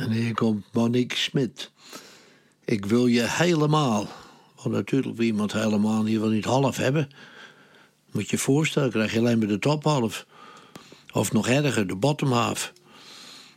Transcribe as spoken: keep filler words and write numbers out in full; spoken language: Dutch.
En hier komt Monique Smit. Ik wil je helemaal. Want natuurlijk wil iemand helemaal niet, wil niet half hebben. Moet je je voorstellen, krijg je alleen maar de top half. Of nog erger, de bottom half.